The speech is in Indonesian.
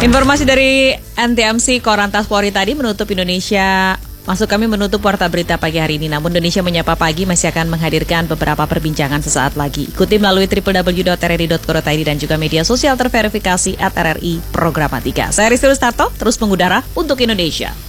Informasi dari NTMC Korantas Polri tadi menutup Indonesia. Kami menutup Warta Berita pagi hari ini. Namun Indonesia Menyapa Pagi masih akan menghadirkan beberapa perbincangan sesaat lagi. Ikuti melalui www.rri.co.id dan juga media sosial terverifikasi @RRI Programatika. Saya Rizky Rustarto, terus mengudara untuk Indonesia.